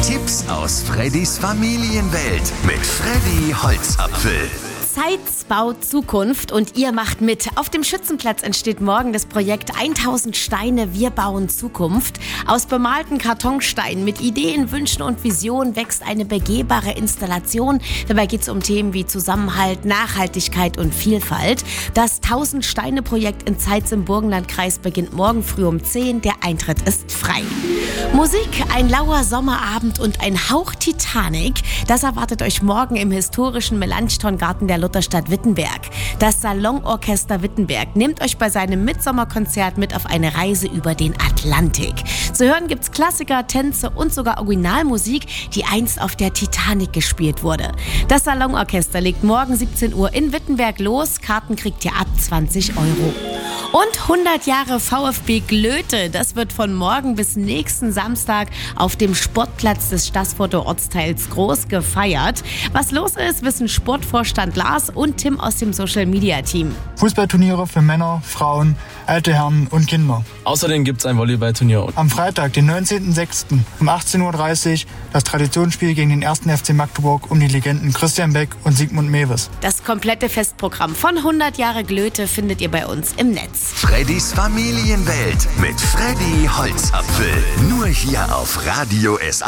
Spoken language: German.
Tipps aus Freddys Familienwelt mit Freddy Holzapfel. Zeitz baut Zukunft und ihr macht mit. Auf dem Schützenplatz entsteht morgen das Projekt 1000 Steine, wir bauen Zukunft. Aus bemalten Kartonsteinen mit Ideen, Wünschen und Visionen wächst eine begehbare Installation. Dabei geht es um Themen wie Zusammenhalt, Nachhaltigkeit und Vielfalt. Das 1000 Steine Projekt in Zeitz im Burgenlandkreis beginnt morgen früh um 10. Der Eintritt ist frei. Musik, ein lauer Sommerabend und ein Hauch Titanic. Das erwartet euch morgen im historischen Melanchthon-Garten der Lutherstadt Wittenberg. Das Salonorchester Wittenberg nimmt euch bei seinem Mitsommerkonzert mit auf eine Reise über den Atlantik. Zu hören gibt's Klassiker, Tänze und sogar Originalmusik, die einst auf der Titanic gespielt wurde. Das Salonorchester legt morgen 17 Uhr in Wittenberg los. Karten kriegt ihr ab 20 Euro. Und 100 Jahre VfB Glöte. Das wird von morgen bis nächsten Samstag auf dem Sportplatz des Staßfurter Ortsteils groß gefeiert. Was los ist, wissen Sportvorstand Lars und Tim aus dem Social-Media-Team. Fußballturniere für Männer, Frauen, alte Herren und Kinder. Außerdem gibt es ein Volleyballturnier. Am Freitag, den 19.06. um 18.30 Uhr das Traditionsspiel gegen den 1. FC Magdeburg um die Legenden Christian Beck und Sigmund Mewes. Das komplette Festprogramm von 100 Jahre Glöte findet ihr bei uns im Netz. Freddys Familienwelt mit Freddy Holzapfel. Nur hier auf Radio SA.